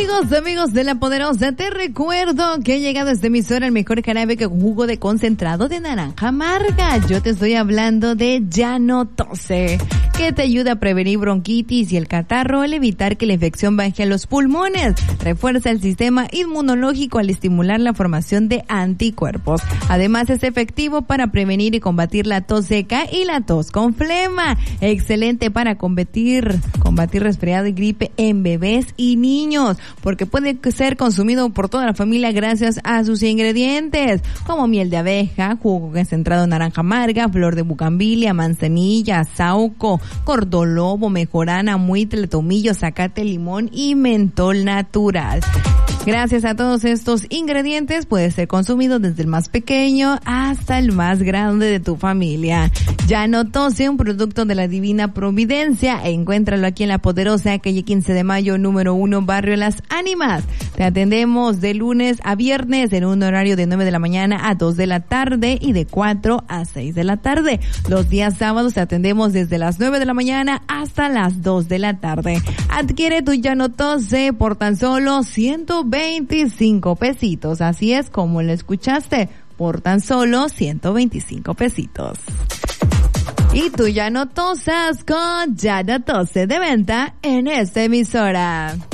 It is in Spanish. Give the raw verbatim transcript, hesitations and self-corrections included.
Amigos, amigos de La Poderosa, te recuerdo que ha llegado a esta emisora el mejor jarabe que jugo de concentrado de naranja amarga. Yo te estoy hablando de Ya No Tose, que te ayuda a prevenir bronquitis y el catarro al evitar que la infección baje a los pulmones. Refuerza el sistema inmunológico al estimular la formación de anticuerpos. Además, es efectivo para prevenir y combatir la tos seca y la tos con flema. Excelente para combatir, combatir resfriado y gripe en bebés y niños, porque puede ser consumido por toda la familia gracias a sus ingredientes, como miel de abeja, jugo concentrado de naranja amarga, flor de bugambilia, manzanilla, sauco, cordolobo, mejorana, muitle, tomillo, zacate, limón y mentol natural. Gracias a todos estos ingredientes puede ser consumido desde el más pequeño hasta el más grande de tu familia. Ya No Tose, un producto de la Divina Providencia. Encuéntralo aquí en La Poderosa, calle quince de mayo, número uno, barrio Las Ánimas. Te atendemos de lunes a viernes en un horario de nueve de la mañana a dos de la tarde y de cuatro a seis de la tarde. Los días sábados te atendemos desde las nueve de la mañana hasta las dos de la tarde. Adquiere tu Ya No Tose por tan solo ciento veinticinco pesitos. Así es como lo escuchaste, por tan solo ciento veinticinco pesitos. Y tú ya no tosas con Ya No Tose, de venta en esta emisora.